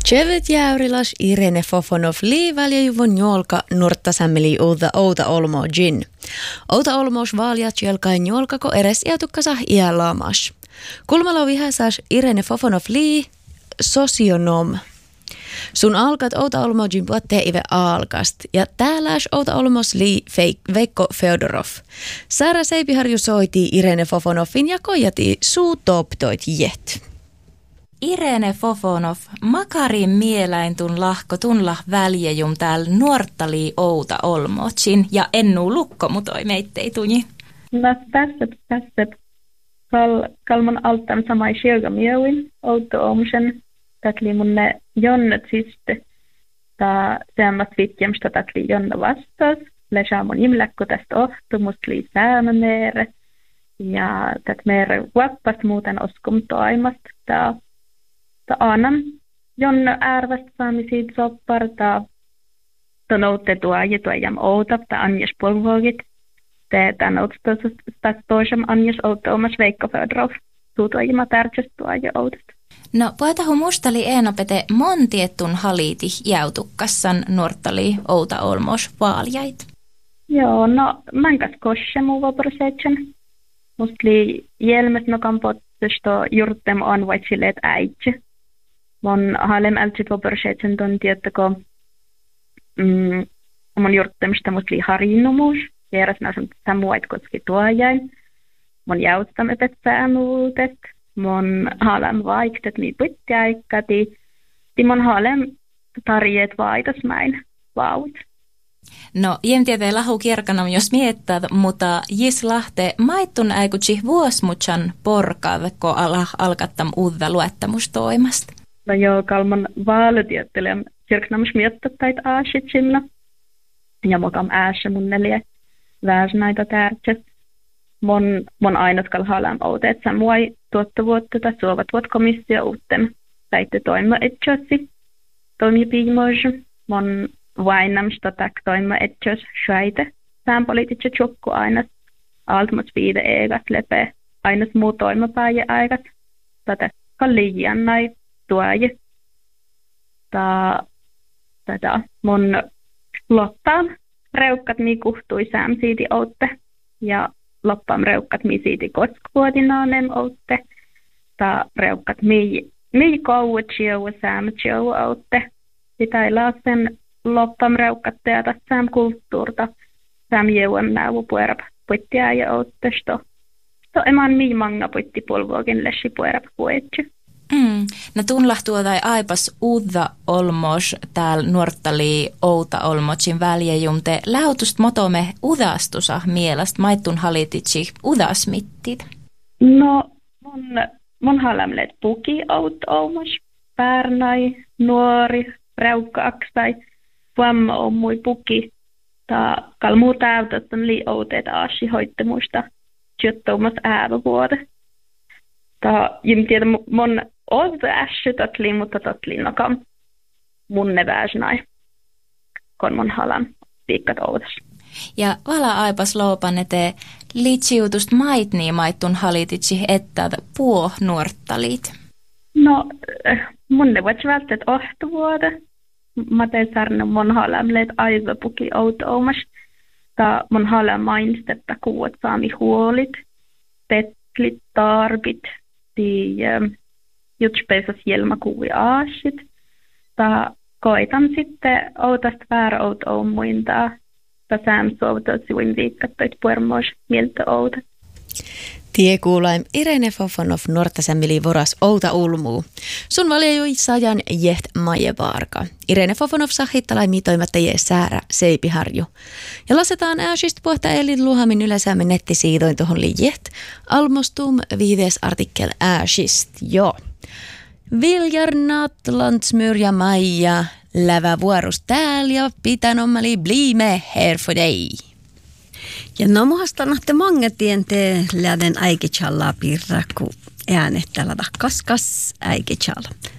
Chevet jäyrilas Irene Fofonov liiväljäjuvon jolka norttasämmeli outa olmojin. Outa olmos vaaliat jelkain jolkako eres jätukkasah iälaamas. Kulmalo vihäsas Irene Fofonov lii sosionom. Sun alkat outa olmojin puhutte ive alkast ja täälläs outa olmos lii Veikko Feodorov. Saara Seipiharju soiti Irene Fofonovin ja kojati suu toptoit jet. Irene Fofonov, makarin mieläin tunlah väljejum täällä nuortali outa olmocin ja ennu lukko mutoi meittei tunji. No tässä kalman altan samai sielga miewin outo omsen tatli munne jonnet siste ta seammas vitjemstä tatli jonna vastaus lesää mun imläkko tästä ohtumus lii säämämeere ja tät meere vappast muuten oskum toimast ta annan jonne ärvästä saamisiin sopparta noutte tuojam outa ta anjes polvogit te noutstas toisam anjes outa omas Veikko Feodorov tuutojima tärkeästä tuoja outasta. No, puhutahu mustali eenopete montiettun haliiti jäutukkassan nuortali outa olmos vaaljait? Joo, no mankas kosse muu vaporseitsen. Mustli jelmes nokan pottesto jurtem on vaitsileet äitse. Mon halem ältsit vaporseitsen ton tiettäko mon jurtemsta mustli harinnumus. Vieras nasun samuait kotski tuojain. Mon jäutsam epet säämuutet. Mon halem vaiktet mi pyttiaikkati. Mon halem tarjeet vaidosmäin vaut. No, jemtieteen lahu kierkanam jos miettää, mutta jis lahte maittun äikutsi vuosmutsan porkaavekko alkattam uudda luettamustoimasta. No joo, kalman vaalitiettelijän kirknamus miettättäit aasitsimna. Ja mokam äässä mun neljä väsnäitä tärkset. Mon ainotkal halem outeet samuai tuottavuutta tai suovat vuot komissio uuten täitte toima etsiosi toimipiimoisu. Mon vainamsta tak toima etsios schaite. Sään poliititse tjukku ainas altmas viide eegas lepe ainas muu toimapäijä aikas. Tätä kalliian nai tuoje. Tätä mon lottaan reukkat mi kuhtui sääm siiti outte ja loppam reukkat mi siiti koskvuodinaanem outte. Ta reukkat mi kauet chieu sääm chieu outte. Sitä sen loppam reukkat teata sääm kulttuurta. Sääm jeuem näu puerap puittia ja outtesta. To eman mi manga puitti polvuokin lessi puerap puetsi. No tunlahtua tai aipas uudda olmos täällä nuortali outa olmocin väljejumte läutust motome udastusa mielast maittun halititsi udasmittit. No mun halamlet puki out olmos pärnai nuori reukkaaksai vamma on mui puki ta kalmuu täytät on lii outeet aasi hoittemusta tjöttoumas äävävuode. Ta jim tiedä mon outa ässy tatli mutta tatli nokam munne väsnai kon mon halam piikkat outas. Ja vala aipas loopan ete liitsiutust maitni maittun halititsi että puo nuorttalit. No munne voit välttäet ohtuvuode. Mä tein sarna mon halamleet aiva puki outa omas. Ta mon halam mainstetta kuuot saami huolit, petlit, tarpit, ti jutspeisas jelmakuvi aasit. Ta koitan sitten outasta väärä outa omuintaa. Ta sääm sovitoit sivuin viikkattoit puermois mieltä outa. Tie kuulaim Irene Fofonov norttasämmili voras outa ulmuu. Sun valjui sajan jeht majevaarka. Irene Fofonov sahittalai mitoimatta jee Saara Seipiharju. Ja lasetaan ääsist puhta elin luhamin yläsäämme nettisiidoin tuohon liijeht. Almostum viides artikkel ääsist. Jo. Viljarnat, landsmur ja Maija. Lävä vuorus täällä ja pitänommali bliime her for dig. Ja no muhasta nahte mange tiente läden äikechalla pirra, kun äänet täällä kaskas äikechalla.